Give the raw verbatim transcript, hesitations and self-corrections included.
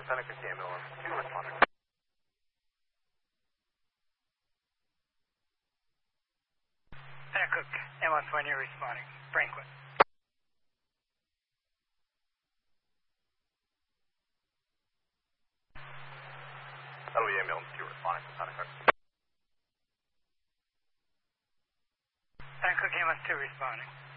Seneca K M L two responding. Cook, M one twenty responding. Franklin. That'll be ambulance two responding to Seneca. Cook, M one two responding.